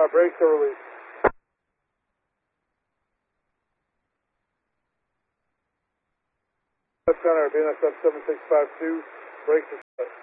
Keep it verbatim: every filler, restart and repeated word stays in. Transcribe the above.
Uh, brakes are released. Center, B N S F seven six five two, brakes are set.